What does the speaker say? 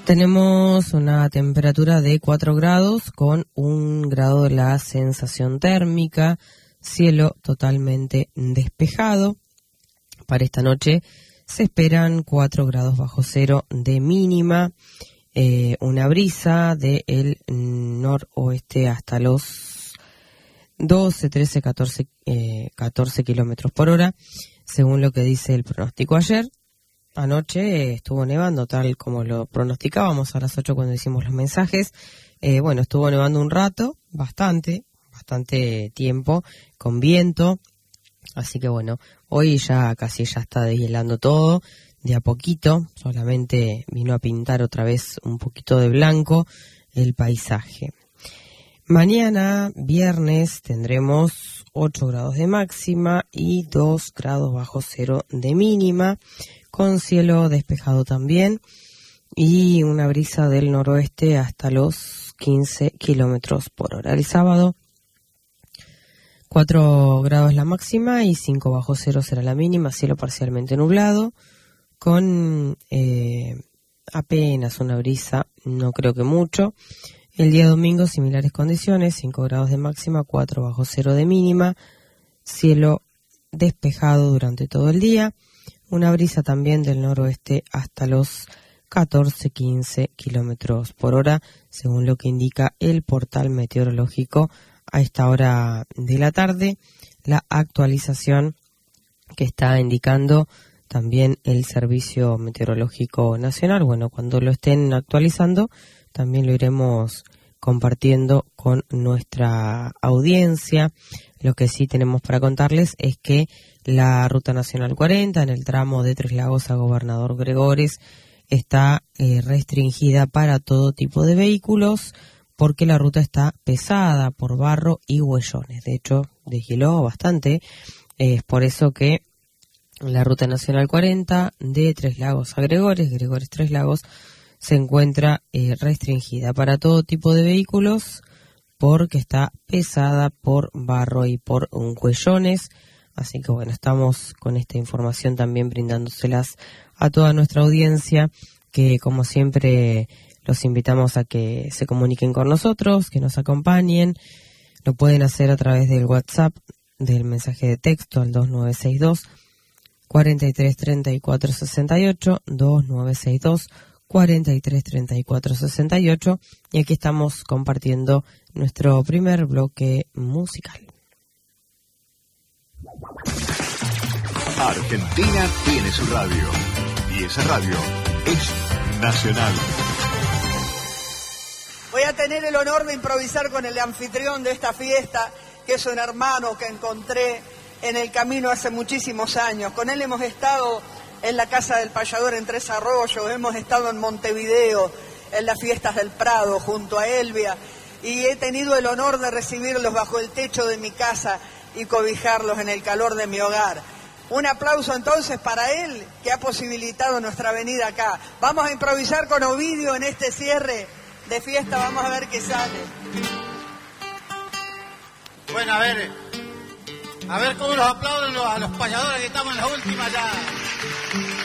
Tenemos una temperatura de 4 grados con 1 grado de la sensación térmica, cielo totalmente despejado. Para esta noche se esperan 4 grados bajo cero de mínima, una brisa del noroeste hasta los 12, 13, 14 kilómetros por hora, según lo que dice el pronóstico. Ayer anoche estuvo nevando tal como lo pronosticábamos a las 8 cuando hicimos los mensajes. Estuvo nevando un rato, bastante tiempo, con viento. Así que hoy ya casi está deshielando todo, de a poquito, solamente vino a pintar otra vez un poquito de blanco el paisaje. Mañana, viernes, tendremos 8 grados de máxima y 2 grados bajo cero de mínima, con cielo despejado también y una brisa del noroeste hasta los 15 kilómetros por hora. El sábado, 4 grados la máxima y 5 bajo cero será la mínima, cielo parcialmente nublado, con apenas una brisa, no creo que mucho. El día domingo, similares condiciones, 5 grados de máxima, 4 bajo cero de mínima, cielo despejado durante todo el día, una brisa también del noroeste hasta los 14-15 kilómetros por hora, según lo que indica el portal meteorológico a esta hora de la tarde, la actualización que está indicando también el Servicio Meteorológico Nacional. Cuando lo estén actualizando, también lo iremos compartiendo con nuestra audiencia. Lo que sí tenemos para contarles es que la Ruta Nacional 40, en el tramo de Tres Lagos a Gobernador Gregores, está restringida para todo tipo de vehículos porque la ruta está pesada por barro y huellones. De hecho, deshieló bastante. Es por eso que la Ruta Nacional 40 de Tres Lagos a Gregores Tres Lagos, se encuentra restringida para todo tipo de vehículos porque está pesada por barro y por huellones. Así que estamos con esta información también brindándoselas a toda nuestra audiencia, que como siempre los invitamos a que se comuniquen con nosotros, que nos acompañen. Lo pueden hacer a través del WhatsApp, del mensaje de texto al 2962 43 34 68, 2962 43 34 68, y aquí estamos compartiendo nuestro primer bloque musical. Argentina tiene su radio, y esa radio es nacional. Voy a tener el honor de improvisar con el anfitrión de esta fiesta, que es un hermano que encontré en el camino hace muchísimos años. Con él hemos estado en la Casa del Payador en Tres Arroyos, hemos estado en Montevideo, en las fiestas del Prado, junto a Elvia, y he tenido el honor de recibirlos bajo el techo de mi casa y cobijarlos en el calor de mi hogar. Un aplauso entonces para él, que ha posibilitado nuestra venida acá. Vamos a improvisar con Ovidio en este cierre de fiesta, vamos a ver qué sale. Bueno, a ver cómo los aplauden a los payadores que estamos en la última ya.